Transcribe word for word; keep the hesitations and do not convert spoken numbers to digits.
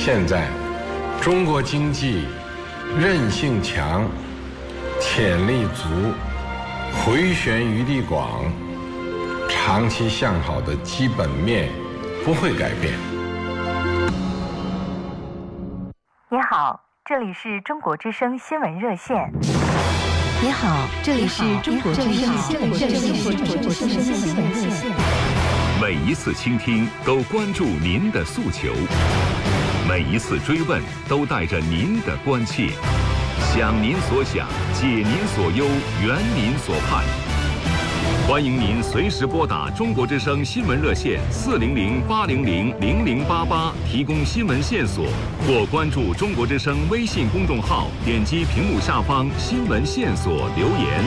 现在，中国经济韧性强、潜力足、回旋余地广，长期向好的基本面不会改变。 你好，这里是中国之声新闻热线。 你好，这里是中国之声新闻热线。 每一次倾听都关注您的诉求，每一次追问都带着您的关切，想您所想，解您所忧，圆您所盼。欢迎您随时拨打中国之声新闻热线四零零八零零零零八八提供新闻线索，或关注中国之声微信公众号，点击屏幕下方新闻线索留言。